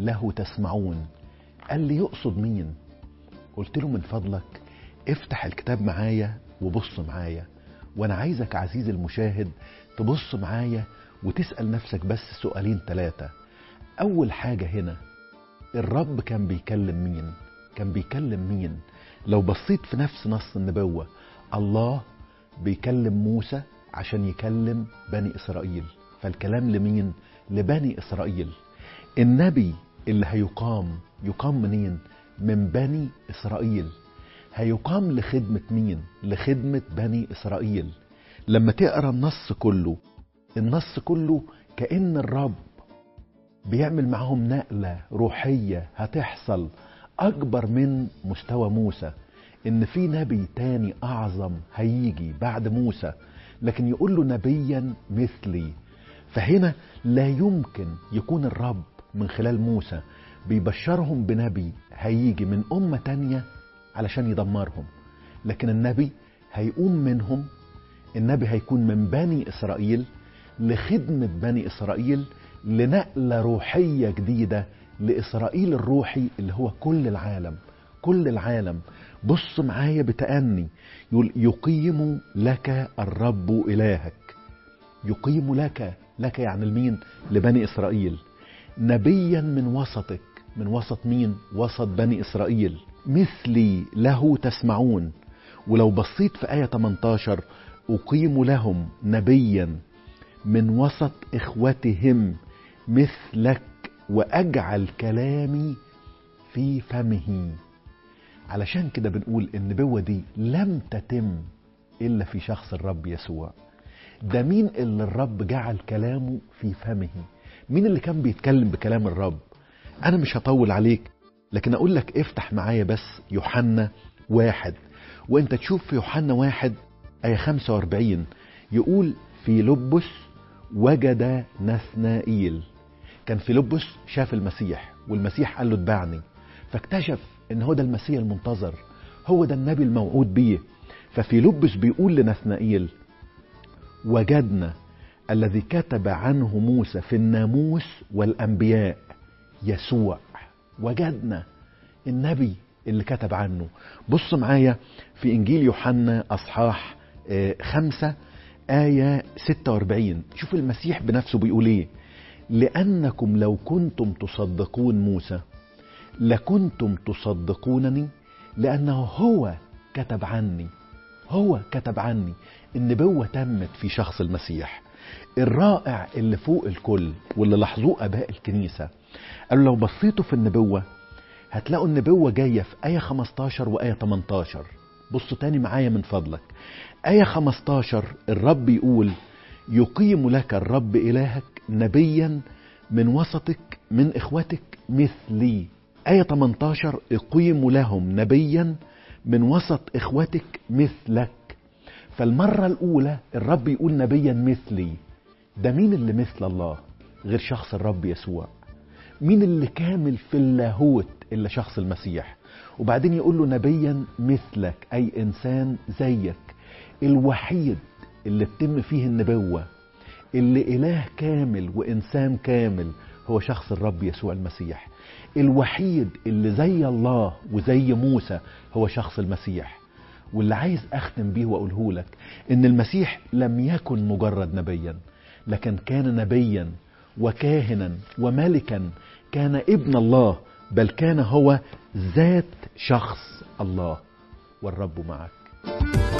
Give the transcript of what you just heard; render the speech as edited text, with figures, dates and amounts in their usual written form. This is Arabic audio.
له تسمعون. قال لي يقصد مين؟ قلت له من فضلك افتح الكتاب معايا وبص معايا، وانا عايزك عزيزي المشاهد تبص معايا وتسأل نفسك بس سؤالين 3. اول حاجة هنا، الرب كان بيكلم مين؟ كان بيكلم مين؟ لو بصيت في نفس نص النبوة، الله بيكلم موسى عشان يكلم بني إسرائيل، فالكلام لمين؟ لبني إسرائيل. النبي اللي يقام منين؟ من بني إسرائيل. هيقام لخدمة مين؟ لخدمة بني إسرائيل. لما تقرأ النص كله كأن الرب بيعمل معهم نقلة روحية هتحصل أكبر من مستوى موسى، إن في نبي تاني أعظم هيجي بعد موسى، لكن يقول له نبيا مثلي. فهنا لا يمكن يكون الرب من خلال موسى بيبشرهم بنبي هيجي من أمة تانية علشان يدمرهم، لكن النبي هيقوم منهم. النبي هيكون من بني إسرائيل لخدمة بني إسرائيل، لنقلة روحية جديدة لإسرائيل الروحي اللي هو كل العالم. بص معايا بتأني، يقول يقيم لك الرب إلهك. يقيم لك يعني المين؟ لبني إسرائيل. نبيا من وسطك. من وسط مين؟ وسط بني إسرائيل. مثلي له تسمعون. ولو بصيت في آية 18، أقيم لهم نبيا من وسط إخوتهم مثلك وأجعل كلامي في فمه. علشان كده بنقول النبوة دي لم تتم إلا في شخص الرب يسوع. ده مين اللي الرب جعل كلامه في فمه؟ مين اللي كان بيتكلم بكلام الرب؟ أنا مش هطول عليك، لكن أقول لك افتح معايا بس يوحنا 1، وانت تشوف في يوحنا 1 آية 45 يقول فيلبس وجد نثنائيل. كان فيلبس شاف المسيح، والمسيح قال له اتبعني، فاكتشف ان هو ده المسيح المنتظر، هو ده النبي الموعود بيه. ففيلبس بيقول لنثنائيل وجدنا الذي كتب عنه موسى في الناموس والأنبياء، يسوع. وجدنا النبي اللي كتب عنه. بص معايا في إنجيل يوحنا أصحاح 5 آية 46. شوف المسيح بنفسه بيقول ايه: لأنكم لو كنتم تصدقون موسى لكنتم تصدقونني، لأنه هو كتب عني. النبوة تمت في شخص المسيح. الرائع اللي فوق الكل واللي لاحظوه آباء الكنيسة، قالوا لو بصيتوا في النبوة هتلاقوا النبوة جاية في آية 15 وآية 18. بصوا تاني معايا من فضلك. آية 15 الرب يقول يقيم لك الرب إلهك نبيا من وسطك من إخوتك مثلي. آية 18 اقيم لهم نبيا من وسط إخوتك مثلك. فالمرة الأولى الرب يقول نبيا مثلي. ده مين اللي مثل الله غير شخص الرب يسوع؟ مين اللي كامل في اللاهوت إلا شخص المسيح؟ وبعدين يقول له نبيا مثلك، أي إنسان زيك. الوحيد اللي بتم فيه النبوة، اللي إله كامل وإنسان كامل، هو شخص الرب يسوع المسيح. الوحيد اللي زي الله وزي موسى هو شخص المسيح. واللي عايز أختم بيه وأقوله لك إن المسيح لم يكن مجرد نبيا، لكن كان نبيا وكاهنا وملكا، كان ابن الله، بل كان هو ذات شخص الله. والرب معك.